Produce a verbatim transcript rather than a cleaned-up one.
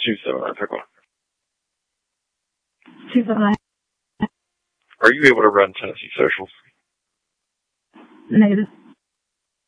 two seven nine pickle. two seven nine. Are you able to run Tennessee socials? Negative.